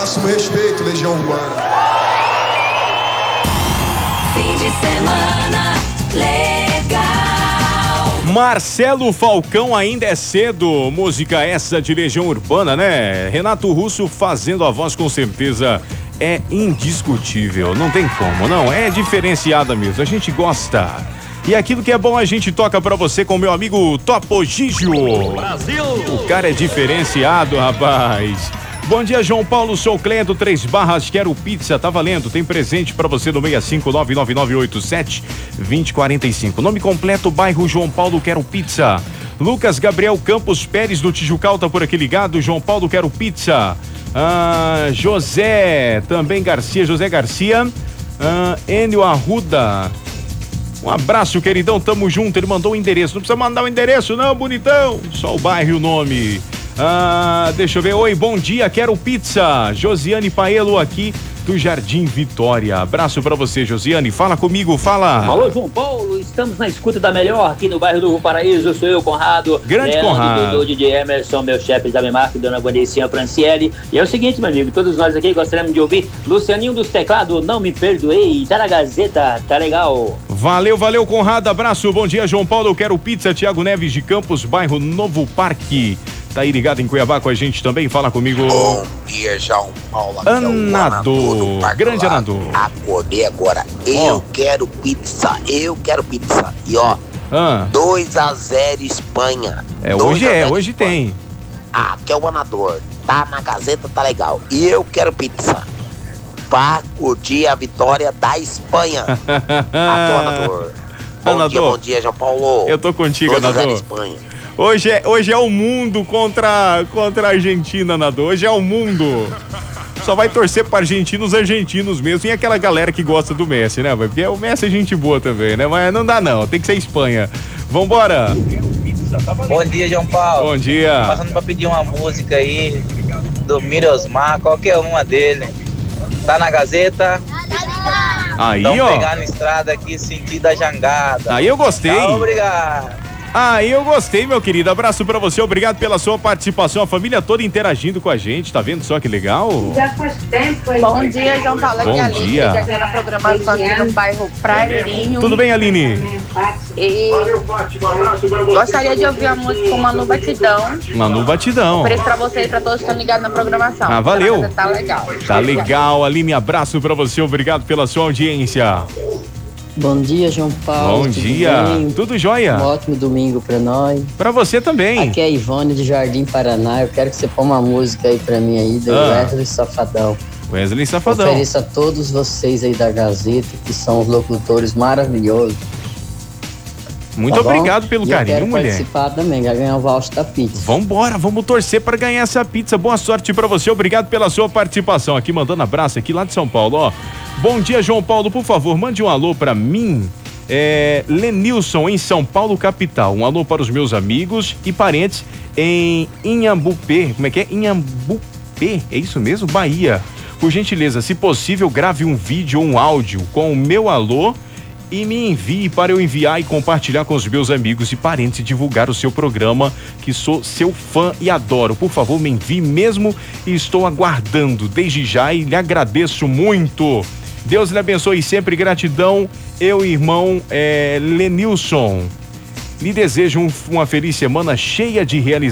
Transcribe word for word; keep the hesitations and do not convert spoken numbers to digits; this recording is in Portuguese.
Máximo respeito, Legião Urbana. Fim de semana legal. Marcelo Falcão, Ainda é Cedo. Música essa de Legião Urbana, né? Renato Russo fazendo a voz, com certeza é indiscutível. Não tem como, não. É diferenciada mesmo. A gente gosta. E aquilo que é bom a gente toca pra você com o meu amigo Topo Gigio. Brasil! O cara é diferenciado, rapaz. Bom dia, João Paulo, sou Cledo, Três Barras, quero pizza, tá valendo. Tem presente pra você no seis cinco nove nove nove oito sete dois zero quatro cinco. Nome completo, bairro João Paulo, quero pizza. Lucas Gabriel Campos Pérez do Tijucal tá por aqui ligado. João Paulo, quero pizza. Ah, José, também Garcia, José Garcia. Ah, Enio Arruda. Um abraço, queridão, tamo junto. Ele mandou o endereço. Não precisa mandar o endereço, não, bonitão. Só o bairro e o nome. Ah, deixa eu ver. Oi, bom dia, quero pizza. Josiane Paelo aqui do Jardim Vitória. Abraço pra você, Josiane. Fala comigo, fala. Alô, João Paulo, estamos na escuta da melhor aqui no bairro do Rio Paraíso. Sou eu, Conrado. Grande Leandro, Conrado. Dudu, D J Emerson, meus chefes da Memarca, Dona Guandecinha Franciele. E é o seguinte, meu amigo, todos nós aqui gostaríamos de ouvir Lucianinho dos Teclados, Não Me Perdoei, tá na Gazeta, tá legal. Valeu, valeu, Conrado. Abraço, bom dia, João Paulo. Eu quero pizza. Tiago Neves de Campos, bairro Novo Parque. Tá aí ligado em Cuiabá com a gente também. Fala comigo. Bom dia, João Paulo. Aqui Anador. é o Parque Grande Lado. Anador. Acordei agora. Eu quero pizza. Eu quero pizza. E ó, Ah, dois a zero Espanha. é, dois hoje a é, zero hoje Espanha. tem. Ah, que é o Anador. Tá na Gazeta, tá legal. E eu quero pizza. Pra curtir a vitória da Espanha. Aqui é o Anador. Bom Anador. dia, bom dia, João Paulo. Eu tô contigo, dois a zero Anador. Espanha. Hoje é, hoje é o mundo contra, contra a Argentina, Anador. Hoje é o mundo. Só vai torcer para argentinos, argentinos mesmo. E aquela galera que gosta do Messi, né? Porque o Messi é gente boa também, né? Mas não dá não, tem que ser Espanha. Vambora. Bom dia, João Paulo. Bom dia. Passando pra pedir uma música aí do Mirosmar, qualquer uma dele. Tá na Gazeta. Aí, Vamos ó. pegar na estrada aqui, sentido a jangada. Aí eu gostei. Tá, obrigado. Aí eu gostei, meu querido. Abraço pra você, obrigado pela sua participação. A família toda interagindo com a gente, tá vendo só que legal? Já faz tempo. hein? Bom dia, João Paulo. Aqui Bom é a Aline, dia. que aqui na programação aqui no bairro Prairinho. Tudo bem, Aline? E gostaria de ouvir a música com Manu Batidão. Manu Batidão. Preço pra vocês e pra todos que estão ligados na programação. Ah, valeu. Tá legal. Tá legal, Aline. Abraço pra você, obrigado pela sua audiência. Bom dia, João Paulo. Bom tudo dia. bem? Tudo jóia? Um ótimo domingo pra nós. Pra você também. Aqui é a Ivone de Jardim Paraná. Eu quero que você ponha uma música aí pra mim aí do Ah. Wesley Safadão. Wesley Safadão. Ofereço a todos vocês aí da Gazeta, que são os locutores maravilhosos. Muito Tá bom? obrigado pelo E carinho, eu quero mulher. participar também, vai ganhar o voucher da pizza. Vambora, vamos torcer para ganhar essa pizza. Boa sorte pra você, obrigado pela sua participação. Aqui mandando abraço aqui lá de São Paulo, ó. Bom dia, João Paulo, por favor, mande um alô pra mim. É, Lenilson, em São Paulo, capital. Um alô para os meus amigos e parentes em Inhambupê. Como é que é? Inhambupê, é isso mesmo? Bahia. Por gentileza, se possível, grave um vídeo ou um áudio com o meu alô e me envie para eu enviar e compartilhar com os meus amigos e parentes e divulgar o seu programa, que sou seu fã e adoro. Por favor, me envie mesmo e estou aguardando desde já e lhe agradeço muito. Deus lhe abençoe sempre, gratidão. Eu, irmão é, Lenilson, lhe desejo um, uma feliz semana cheia de realizações.